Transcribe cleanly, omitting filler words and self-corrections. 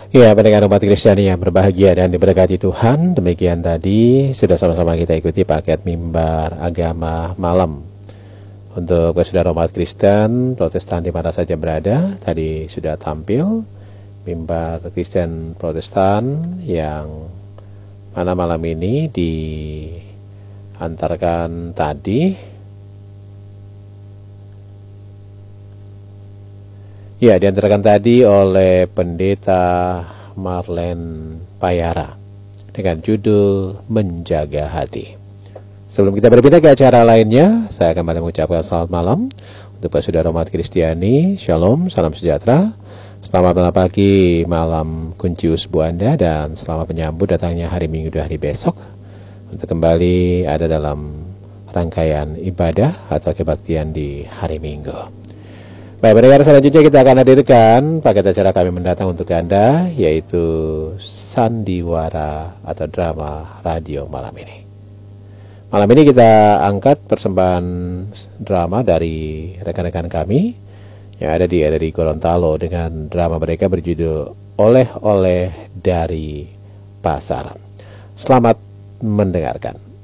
Ya, pendengar umat Kristiani yang berbahagia dan diberkati Tuhan, demikian tadi sudah sama-sama kita ikuti paket mimbar agama malam. Untuk saudara umat Kristen, Protestan di mana saja berada, tadi sudah tampil mimbar Kristen Protestan yang mana malam ini diantarkan tadi. Ya, diantarkan tadi oleh Pendeta Marlen Payara dengan judul Menjaga Hati. Sebelum kita berpindah ke acara lainnya, saya kembali mengucapkan selamat malam untuk saudara umat Kristiani. Shalom, salam sejahtera. Selamat malam pagi, malam kunci usbu Anda, dan selamat menyambut datangnya hari Minggu dan hari besok untuk kembali ada dalam rangkaian ibadah atau kebaktian di hari Minggu. Baik, pendengar, selanjutnya kita akan hadirkan paket acara kami mendatang untuk Anda, yaitu Sandiwara atau drama radio malam ini. Malam ini kita angkat persembahan drama dari rekan-rekan kami yang ada di Gorontalo dengan drama mereka berjudul Oleh-oleh dari Pasar. Selamat mendengarkan.